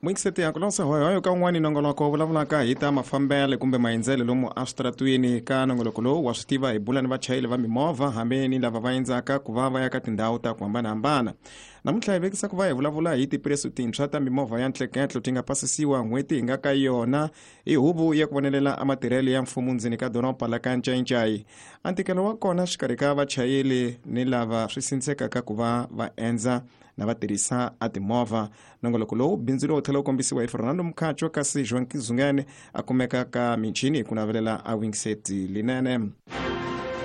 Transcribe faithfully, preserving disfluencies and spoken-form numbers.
Mwingiseti ya kulonsa hoyo ka un'wani nongolo ko vulavulaka hi ta mafambele kumbe maendzele lomu aswitratwini ka nongolokolo wa swi tiva hi bula ni vachayeli va mimovha hambi ni lava va endzaka ku va va ya ka tindhawu ta ku hambanahambana. Namuntlha hi vekisa ku va hi vulavula hi tipresu tintshwa ta mimovha ya ntleketlo ti nga pasisiwa n'hweti hi nga ka yona hi huvo ya ku vonelela amatirhelo ya mfumo ndzeni ka doroba la ka Ncayincayi. Antikelo wa kona xikarhi ka vachayeli ni lava swi sindzekaka ku va va endza na vatirhisa a timovha. Nongoloko lowu bindzu lowu tlhela wu kombisiwa hi Fernando Mkhacho kasi Joan Kizungane a kumeka ka michini hi ku navelela a Wingiseti Linene.